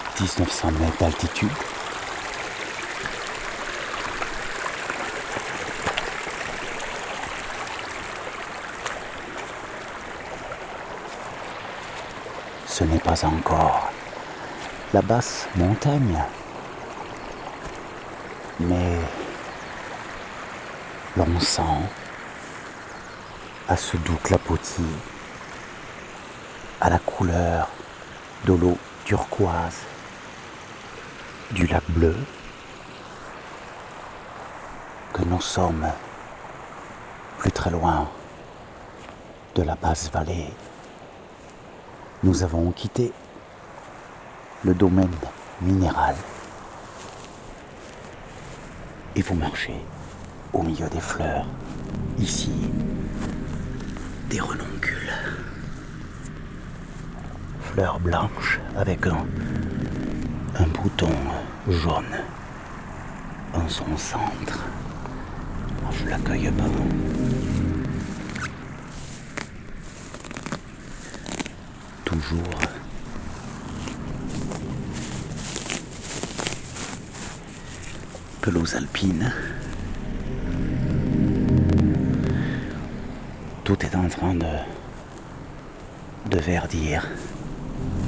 1900 mètres d'altitude. Ce n'est pas encore la basse montagne, mais l'on sent à ce doux clapotis, à la couleur de l'eau turquoise du lac bleu, que nous sommes plus très loin de la basse vallée. Nous avons quitté le domaine minéral et vous marchez au milieu des fleurs. Ici, des renoncules. Fleurs blanches avec un bouton jaune en son centre. Je ne l'accueille pas. Toujours pelouse alpine. Tout est en train de verdir.